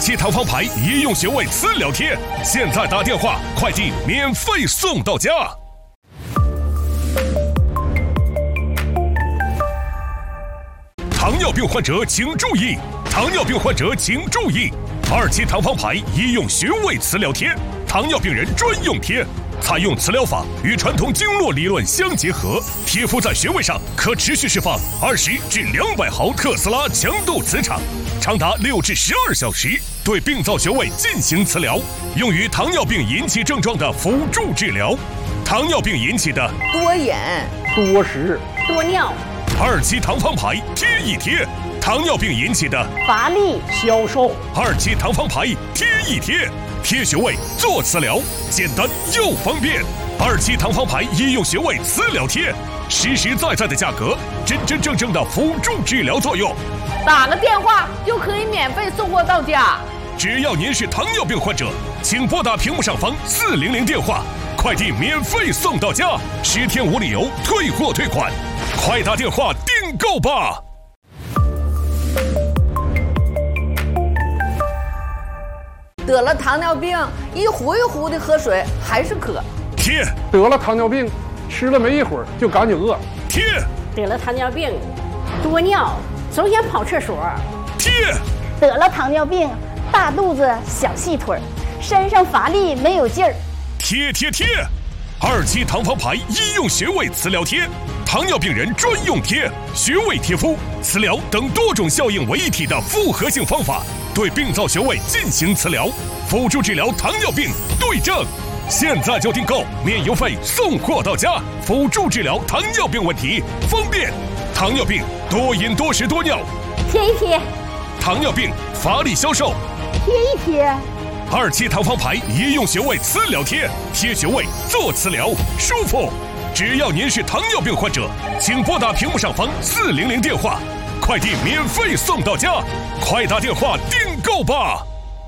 期堂方牌医用穴位磁疗贴，现在打电话，快递免费送到家。糖尿病患者请注意！糖尿病患者请注意！2期堂方牌医用穴位磁疗贴，糖尿病人专用贴。采用磁疗法与传统经络理论相结合，贴敷在穴位上可持续释放20至200毫特斯拉强度磁场，长达6至12小时，对病灶穴位进行磁疗，用于糖尿病引起症状的辅助治疗。糖尿病引起的多饮、 多食、 多尿 ，2期堂方牌贴一贴；糖尿病引起的乏力、 消瘦 ，2期堂方牌贴一贴。贴穴位做磁疗，简单又方便。2期堂方牌医用穴位磁疗贴，实实在在的价格，真真正正的辅助治疗作用。 打个电话就可以免费送货到家。 只要您是糖尿病患者，请拨打屏幕上方400电话，快递免费送到家，10天无理由退货退款，快打电话订购吧。 得了糖尿病，一壶一壶的喝水还是渴。 贴。 得了糖尿病，吃了没一会儿就感觉饿。 贴。 得了糖尿病，多尿，总想跑厕所。 贴。 得了糖尿病，大肚子小细腿，身上乏力没有劲儿。 贴贴贴！2期堂方牌医用穴位磁疗贴，糖尿病人专用贴，穴位贴敷、磁疗等多种效应为一体的复合性方法，对病灶穴位进行磁疗，辅助治疗糖尿病对症。现在就订购，免邮费送货到家，辅助治疗糖尿病问题，方便。糖尿病多饮多食多尿， 贴一贴； 糖尿病乏力消瘦， 贴一贴。 2期堂方牌医用穴位磁疗贴，贴穴位做磁疗舒服。只要您是糖尿病患者，请拨打屏幕上方400电话，快递免费送到家，快打电话订购吧。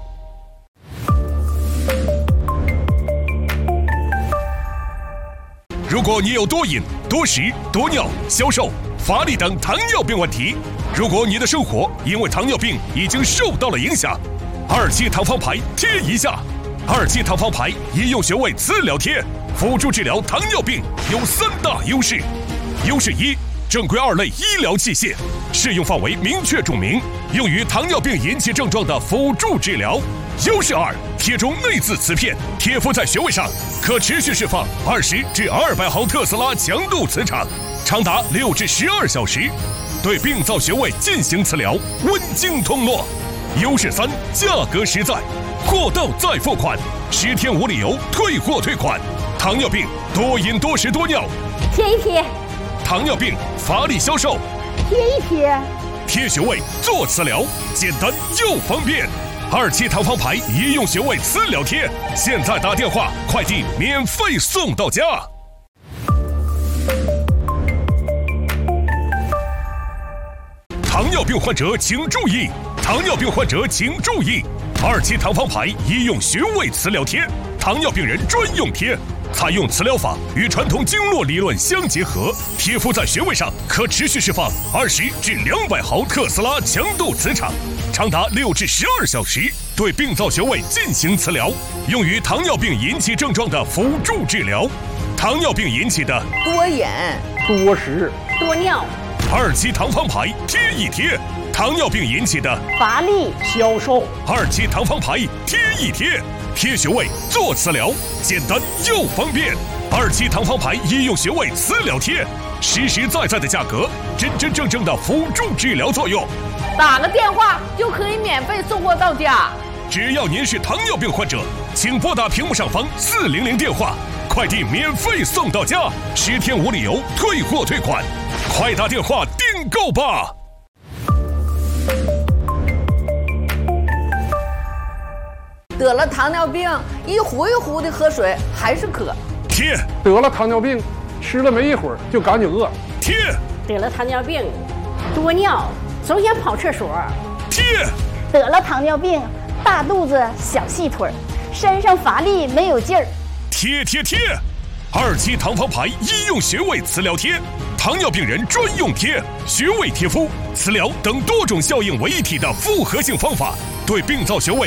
如果你有多饮、多食、多尿、消瘦、乏力等糖尿病问题，如果你的生活因为糖尿病已经受到了影响，2期堂方牌贴一下。2期堂方牌医用穴位磁疗贴，辅助治疗糖尿病有3大优势。优势1，正规2类医疗器械，适用范围明确注明，用于糖尿病引起症状的辅助治疗。优势2，贴中内置磁片，贴敷在穴位上，可持续释放20至200毫特斯拉强度磁场，长达6至12小时，对病灶穴位进行磁疗，温经通络。优势3，价格实在，货到再付款，10天无理由退货退款。糖尿病多饮多食多尿， 贴一贴； 糖尿病乏力消瘦， 贴一贴。 贴穴位做磁疗，简单又方便。2期堂方牌医用穴位磁疗贴，现在打电话，快递免费送到家。糖尿病患者请注意！糖尿病患者请注意！2期堂方牌医用穴位磁疗贴，糖尿病人专用贴。采用磁疗法与传统经络理论相结合，贴敷在穴位上可持续释放20至200毫特斯拉强度磁场，长达6至12小时，对病灶穴位进行磁疗，用于糖尿病引起症状的辅助治疗。糖尿病引起的多饮、 多食、 多尿 ，2期堂方牌贴一贴；糖尿病引起的乏力、 消瘦 ，2期堂方牌贴一贴。贴穴位做磁疗，简单又方便。2期堂方牌医用穴位磁疗贴，实实在在的价格，真真正正的辅助治疗作用。 打个电话就可以免费送货到家。 只要您是糖尿病患者，请拨打屏幕上方400电话，快递免费送到家，10天无理由退货退款，快打电话订购吧。 得了糖尿病，一壶一壶的喝水还是渴。 贴。 得了糖尿病，吃了没一会儿就感觉饿。 贴。 得了糖尿病，多尿，总想跑厕所。 贴。 得了糖尿病，大肚子小细腿，身上乏力没有劲儿。 贴贴贴！2期堂方牌医用穴位磁疗贴，糖尿病人专用贴，穴位贴敷、磁疗等多种效应为一体的复合性方法，对病灶穴位